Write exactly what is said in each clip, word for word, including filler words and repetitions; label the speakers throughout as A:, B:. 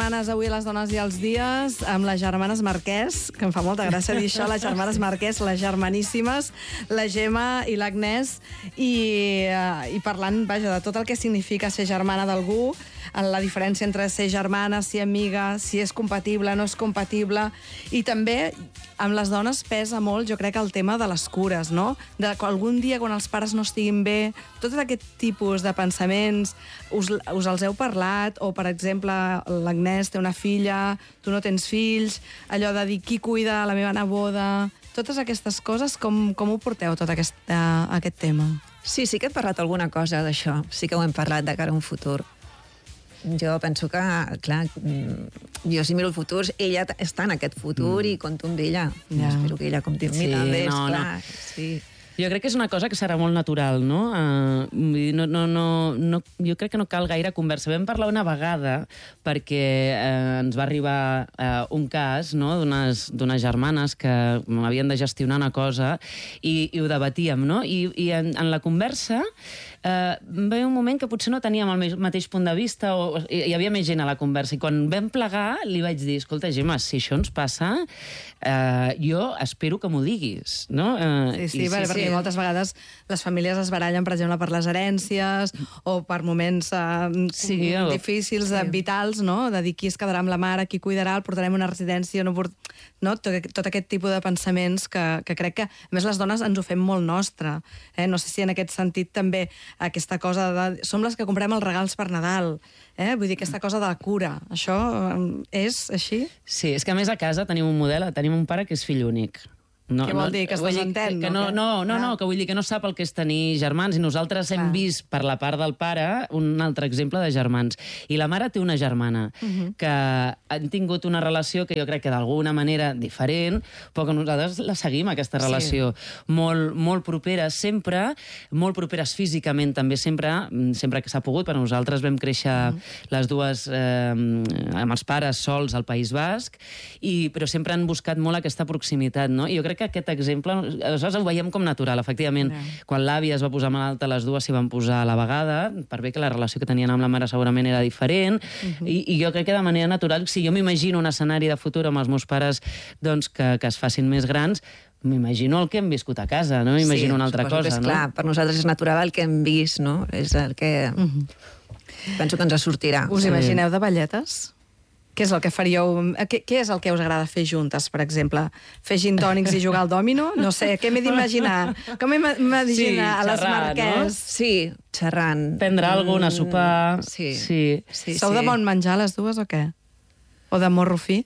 A: germanes avui a les dones i els dies, amb les germanes Marquès, que em fa molta gràcia dir això, les germanes Marquès, les germaníssimes, la Gemma i l'Agnès, i, uh, i parlant, vaja, de tot el que significa ser germana d'algú, la diferència entre ser germana, ser amiga, si és compatible, no és compatible, i també amb les dones pesa molt, jo crec, el tema de les cures, no? De que algun dia, quan els pares no estiguin bé, tot aquest tipus de pensaments, us, us els heu parlat, o, per exemple, l'Agnès té una filla, tu no tens fills, allò de dir qui cuida la meva neboda, totes aquestes coses, com, com ho porteu, tot aquest, uh, aquest tema?
B: Sí, sí que he parlat alguna cosa d'això, sí que ho hem parlat de cara a un futur. Jo penso que, clar, jo si miro el futur, ella està en aquest futur mm. i compto amb ella. Ja. Espero que ella compti amb mi
C: sí,
B: també,
C: no,
B: esclar.
C: No.
B: Sí.
C: Jo crec que és una cosa que serà molt natural, no? Uh, no, no, no, no? Jo crec que no cal gaire conversa. Vam parlar una vegada perquè uh, ens va arribar uh, un cas, no?, d'unes germanes que havien de gestionar una cosa i, i ho debatíem, no? I, i en, en la conversa uh, va haver un moment que potser no teníem el mateix punt de vista o hi havia més gent a la conversa. I quan vam plegar li vaig dir, escolta, Gemma, si això ens passa, uh, jo espero que m'ho diguis, no? Uh,
A: sí, sí,
C: i,
A: vale,
C: sí,
A: perquè
C: sí.
A: moltes vegades les famílies es barallen, per exemple, per les herències o per moments uh,
C: sí,
A: difícils, sí. vitals, no? De dir qui es quedarà amb la mare, qui cuidarà, el portarem a una residència, no, port... no? Tot, tot aquest tipus de pensaments que, que crec que, a més, les dones ens ho fem molt nostre. Eh? No sé si en aquest sentit també aquesta cosa de... Som les que comprem els regals per Nadal. Eh? Vull dir, aquesta cosa de la cura. Això és així?
C: Sí, és que a més a casa tenim un model, tenim un pare que és fill únic. No,
A: Què vol
C: no,
A: dir? Que es desentén?
C: Que, que no, no, no, no, que vull dir que no sap el que és tenir germans, i nosaltres Clar. hem vist per la part del pare un altre exemple de germans. I la mare té una germana uh -huh. que han tingut una relació que jo crec que d'alguna manera diferent, però que nosaltres la seguim, aquesta relació. Sí. Molt, molt propera, sempre, molt properes físicament també, sempre, sempre que s'ha pogut, però nosaltres vam créixer uh -huh. les dues eh, amb els pares sols al País Basc, i, però sempre han buscat molt aquesta proximitat, no? I jo crec que aquest exemple, aleshores ho veiem com natural, efectivament. Yeah. Quan l'àvia es va posar malalta, les dues s'hi van posar a la vegada, per bé que la relació que tenien amb la mare segurament era diferent, uh-huh. i, i jo crec que de manera natural, si jo m'imagino un escenari de futur amb els meus pares doncs, que, que es facin més grans, m'imagino el que hem viscut a casa, no? M'imagino sí, una altra cosa,
B: que és
C: no?
B: Clar, per nosaltres és natural el que hem vist, no? És el que... Uh-huh. Penso que ens sortirà.
A: Us sí. imagineu de balletes? Què és el que faríeu... Què, què és el que us agrada fer juntes, per exemple? Fer gin tònics i jugar al dòmino? No sé, què m'he d'imaginar? Com m'he d'imaginar sí, a les Marquès?
B: No? Sí, xerrant.
C: Prendre mm. alguna, a sopar...
B: Sí.
C: sí.
B: sí
A: Sou
B: sí.
A: de bon menjar, les dues, o què? O de morro fi?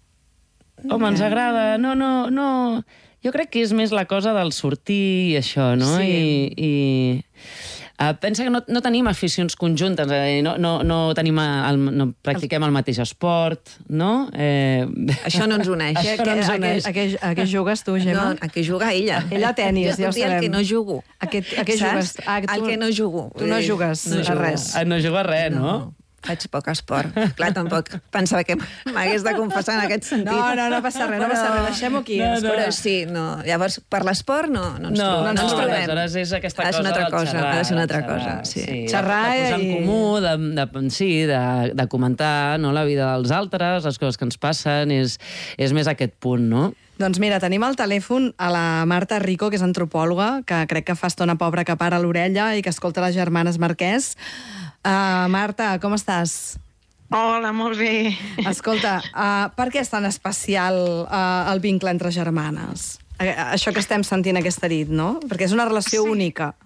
C: Home, ens agrada. No, no, no... Jo crec que és més la cosa del sortir i això, no?
A: Sí.
C: I... i... Uh, pensa que no, no tenim aficions conjuntes, eh? no, no, no, tenim el, no practiquem el mateix esport, no? Eh...
B: Això no ens uneix.
A: Això no ens uneix. A, què, a què jugues tu, Gemma?
B: No, a què juga ella.
A: Ella a tenis, ja ho sabem.
B: El que no jugo.
A: A què, a què jugues?
B: Ah, tu, el que no jugo.
A: Tu no jugues
B: no
A: a
B: jugo.
A: res.
C: Ah, no jugo a res, no? no?
B: Faig poc esport. Clar, tampoc pensava que m'hagués de confessar en aquest sentit.
A: No, no, no passa res, no passa res. Deixem-ho aquí.
C: No, no.
B: Però sí, no. Llavors, per l'esport no, no ens
C: no,
B: trobem.
C: No,
B: ens
C: no,
B: trobem.
C: aleshores és aquesta
B: ha de ser
C: cosa
B: una altra
C: del
B: cosa,
C: xerrar.
B: Ha de ser una altra
C: xerrar,
B: cosa, sí.
C: sí.
A: Xerrar
C: de, de posar
A: i...
C: en comú, de, de, sí, de, de comentar no, la vida dels altres, les coses que ens passen, és, és més aquest punt, no?
A: Doncs mira, tenim al telèfon a la Marta Rico, que és antropòloga, que crec que fa estona pobra que para l'orella i que escolta les germanes Marquès. Uh, Marta, com estàs?
D: Hola, molt bé.
A: Escolta, uh, per què és tan especial uh, el vincle entre germanes? Uh, això que estem sentint aquesta nit, no? Perquè és una relació
D: sí.
A: única.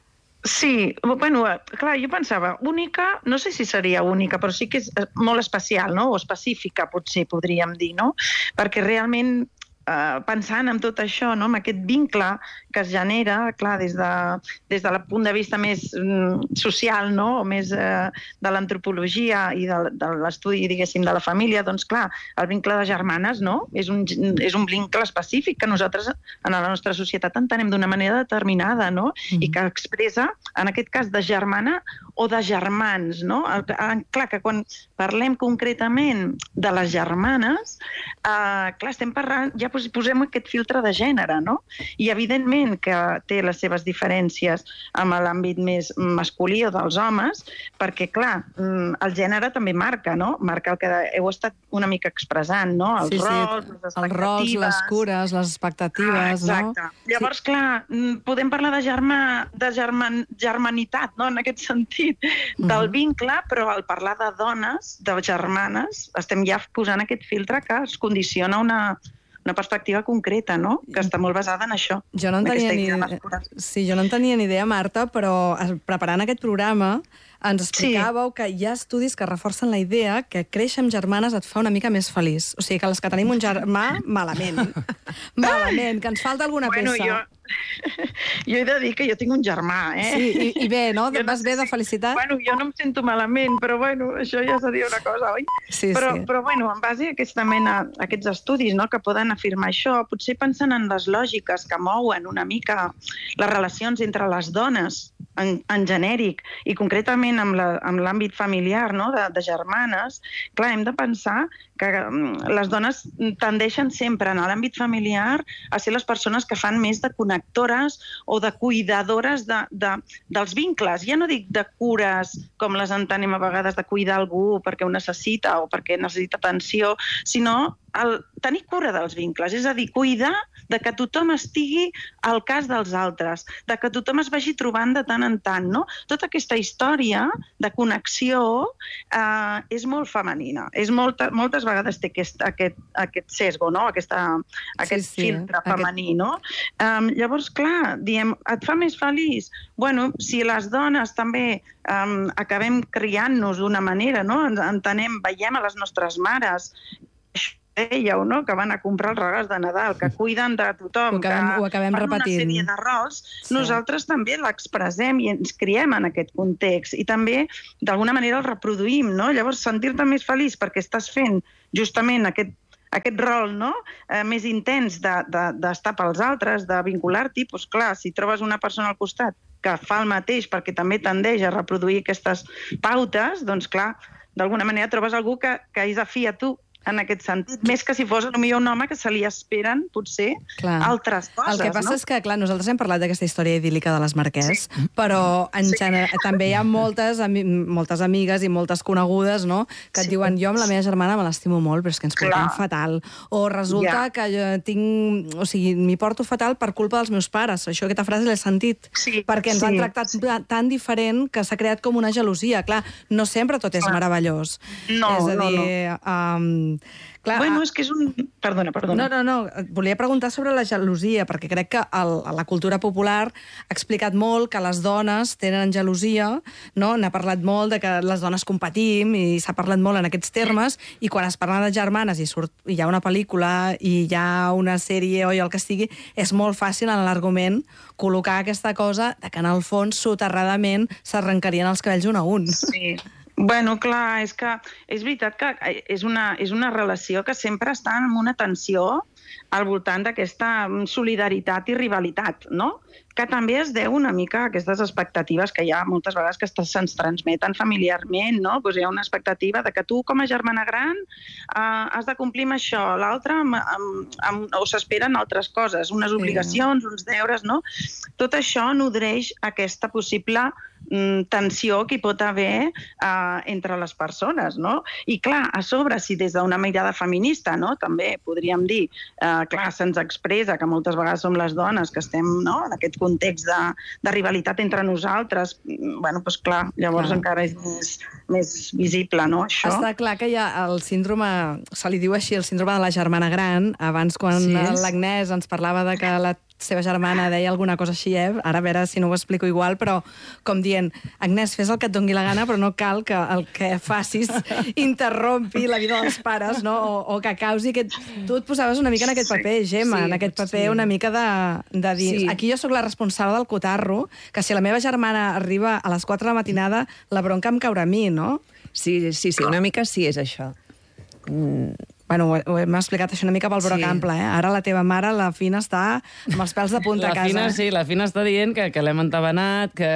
D: Sí, bueno, clar, jo pensava, única, no sé si seria única, però sí que és molt especial, no? O específica, potser, podríem dir, no? Perquè realment, eh, pensant en tot això, no? En aquest vincle que es genera, clar, des de, des del punt de vista més mm, social, no? O més eh, de l'antropologia i de, de l'estudi, diguéssim, de la família, doncs clar, el vincle de germanes, no? És un, és un vincle específic que nosaltres en la nostra societat entenem d'una manera determinada, no? Mm-hmm. I que expressa, en aquest cas de germana, o de germans, no? Clar, que quan parlem concretament de les germanes, eh, clar, estem parlant, ja posem aquest filtre de gènere, no? I evidentment que té les seves diferències amb l'àmbit més masculí o dels homes, perquè, clar, el gènere també marca, no? Marca el que heu estat una mica expressant, no? Els
A: sí,
D: rols,
A: sí,
D: les expectatives...
A: Els rols, les cures, les expectatives,
D: ah, exacte. No? Llavors, sí. clar, podem parlar de, germà, de german, germanitat, no? En aquest sentit, del vincle, però al parlar de dones, de germanes, estem ja posant aquest filtre que es condiciona una, una perspectiva concreta, no? Que està molt basada en això.
A: Jo no en tenia ni idea. Sí, jo no en tenia ni idea, Marta, però preparant aquest programa ens explicàveu sí. que hi ha estudis que reforcen la idea que créixer amb germanes et fa una mica més feliç. O sigui, que les que tenim un germà, malament. Malament, que ens falta alguna bueno, peça. Jo...
D: Jo he de dir que jo tinc un germà, eh?
A: Sí, i, i bé, no? Jo Vas no sé bé de felicitat?
D: Bueno, jo no em sento malament, però bueno, això ja seria una cosa, oi?
A: Sí,
D: però,
A: sí.
D: Però bueno, en base a aquesta mena, a aquests estudis, no?, que poden afirmar això, potser pensant en les lògiques que mouen una mica les relacions entre les dones en, en genèric i concretament amb l'àmbit familiar, no?, de, de germanes, clar, hem de pensar que les dones tendeixen sempre en l'àmbit familiar a ser les persones que fan més de connectores o de cuidadores de, de, dels vincles. Ja no dic de cures, com les entenem a vegades, de cuidar algú perquè ho necessita o perquè necessita atenció, sinó el tenir cura dels vincles, és a dir, cuidar de que tothom estigui al cas dels altres, de que tothom es vagi trobant de tant en tant, no? Tota aquesta història de connexió eh, és molt femenina, és molta, moltes vegades té aquest, aquest, aquest sesgo, no? Aquesta, aquest sí, sí, filtre femení, aquest... no? Um, llavors, clar, diem, et fa més feliç? Bueno, si les dones també um, acabem criant-nos d'una manera, no? Entenem, veiem a les nostres mares dèieu, no?, que van a comprar els regals de Nadal, que cuiden de tothom,
A: ho acabem,
D: que
A: ho acabem
D: fan
A: repetint.
D: Una sèrie de rols,
A: sí.
D: Nosaltres també l'expressem i ens criem en aquest context i també, d'alguna manera, el reproduïm, no? Llavors, sentir-te més feliç perquè estàs fent justament aquest aquest rol, no?, eh, més intens d'estar de, de, pels altres, de vincular-t'hi, doncs clar, si trobes una persona al costat que fa el mateix perquè també tendeix a reproduir aquestes pautes, doncs clar, d'alguna manera trobes algú que, que és afí a tu, en aquest sentit, més que si fos potser un home que se li esperen, potser, clar. Altres coses,
A: El que passa
D: no?
A: és que, clar, nosaltres hem parlat d'aquesta història idíl·lica de les Marquès, sí. però en sí. gener... també hi ha moltes, ami... moltes amigues i moltes conegudes, no?, que et sí. diuen, jo amb la meva germana me l'estimo molt, però és que ens portem clar. fatal. O resulta ja. que jo tinc... O sigui, m'hi porto fatal per culpa dels meus pares. Això, aquesta frase l'he sentit. Sí. Perquè ens sí. han tractat sí. tan diferent que s'ha creat com una gelosia. Clar, no sempre tot és clar. meravellós.
D: No,
A: és a dir,
D: no, no.
A: Um, Clar,
D: bueno, és que és un... Perdona, perdona.
A: No, no, no. Et volia preguntar sobre la gelosia, perquè crec que el, la cultura popular ha explicat molt que les dones tenen gelosia, no? N'ha parlat molt de que les dones competim i s'ha parlat molt en aquests termes, i quan es parla de germanes i surt, hi ha una pel·lícula i hi ha una sèrie o el que sigui, és molt fàcil en l'argument col·locar aquesta cosa de que en el fons, soterradament, s'arrencarien els cabells un a un.
D: Sí. Bueno, clar, és que és veritat que és una, és una relació que sempre està en una tensió al voltant d'aquesta solidaritat i rivalitat, no? Que també es deu una mica a aquestes expectatives que hi ha moltes vegades que se'ns transmeten familiarment, no? Pues hi ha una expectativa de que tu, com a germana gran, eh, has de complir amb això, l'altre o s'esperen altres coses, unes obligacions, uns deures, no? Tot això nodreix aquesta possible tensió que hi pot haver eh, entre les persones, no? I clar, a sobre, si des d'una mirada feminista, no?, també podríem dir, eh, clar, se'ns expressa que moltes vegades som les dones que estem, no?, en aquest context de, de rivalitat entre nosaltres, bueno, doncs clar, llavors clar. encara és més, més visible, no?, això.
A: Està clar que hi ha el síndrome, se li diu així, el síndrome de la germana gran. Abans, quan sí. l'Agnès ens parlava de que la seva germana deia alguna cosa així, eh? Ara a veure si no ho explico igual, però com dient, Agnès, fes el que et doni la gana, però no cal que el que facis interrompi la vida dels pares, no? O, o que causi aquest... Tu et posaves una mica en aquest paper, Gemma, sí, en aquest paper sí. una mica de, de dir... Sí. Aquí jo sóc la responsable del cotarro, que si la meva germana arriba a les quatre de la matinada, la bronca em caurà a mi, no?
B: Sí, sí, sí, una mica sí és això. Mm.
A: Bueno, ho hem explicat això una mica pel broc ample, eh? Ara la teva mare, la Fina, està amb els pèls de punta a casa.
C: La Fina, sí, la Fina està dient que, que l'hem entabanat, que...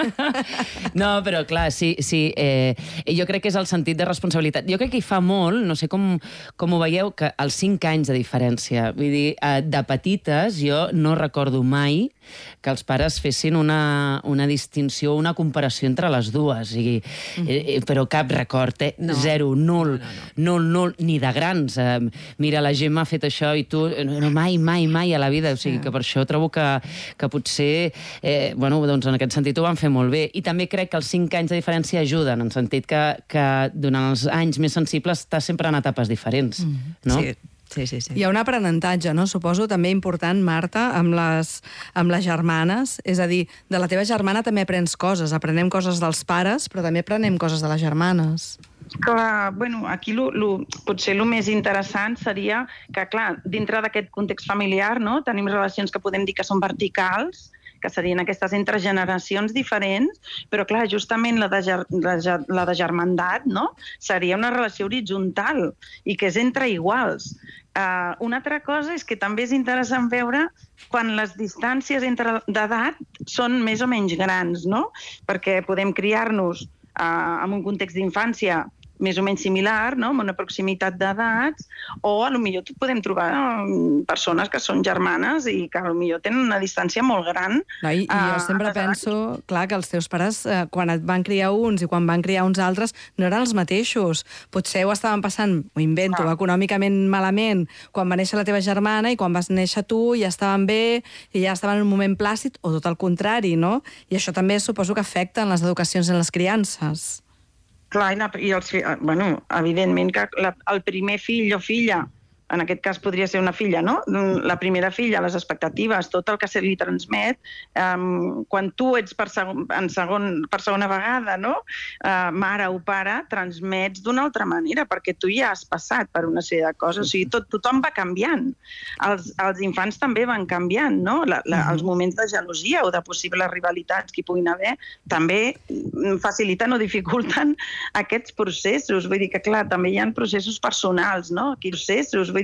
C: No, però clar, sí, sí. Eh, jo crec que és el sentit de responsabilitat. Jo crec que hi fa molt, no sé com, com ho veieu, que els cinc anys de diferència. Vull dir, de petites jo no recordo mai que els pares fessin una, una distinció, una comparació entre les dues. O sigui, mm. eh, però cap record, eh? No. Zero, nul, no, no, no. nul, nul, ni de grans. Eh, mira, la Gemma ha fet això i tu... No, mai, mai, mai a la vida. O sigui, que per això trobo que, que potser... Eh, bueno, doncs en aquest sentit ho van fer molt bé. I també crec que els cinc anys de diferència ajuden, en sentit que, que durant els anys més sensibles estàs sempre en etapes diferents, mm. no?
B: Sí. Sí, sí, sí.
A: Hi ha un aprenentatge, no? Suposo, també important, Marta, amb les, amb les germanes. És a dir, de la teva germana també aprens coses. Aprenem coses dels pares, però també aprenem coses de les germanes.
D: Clar, bueno, aquí lo, lo, potser el més interessant seria que, clar, dintre d'aquest context familiar, no? Tenim relacions que podem dir que són verticals, que serien aquestes entre generacions diferents, però clar, justament la de, la, la de germandat, no? Seria una relació horitzontal i que és entre iguals. Uh, una altra cosa és que també és interessant veure quan les distàncies entre d'edat són més o menys grans, no? Perquè podem criar-nos uh, en un context d'infància més o menys similar, no? Amb una proximitat d'edats, o a lo millor podem trobar persones que són germanes i que a lo millor tenen una distància molt gran.
A: No, I, i jo sempre uh, penso, clar, que els teus pares, eh, quan et van criar uns i quan van criar uns altres, no eren els mateixos. Potser ho estaven passant, ho invento, ah. econòmicament malament, quan va néixer la teva germana i quan vas néixer tu ja estaven bé i ja estaven en un moment plàcid, o tot el contrari, no? I això també suposo que afecta en les educacions en les criances.
D: Clar, i els, bueno, evidentment que la, el primer fill o filla, en aquest cas podria ser una filla, no? La primera filla, les expectatives, tot el que se li transmet, um, quan tu ets per, segon, en segon, per segona vegada, no? Uh, mare o pare, transmets d'una altra manera, perquè tu ja has passat per una sèrie de coses. O sigui, tot, tothom va canviant. Els, els infants també van canviant, no? La, la, els moments de gelosia o de possibles rivalitats que hi puguin haver també faciliten o dificulten aquests processos. Vull dir que, clar, també hi ha processos personals, no? Aquests processos, vull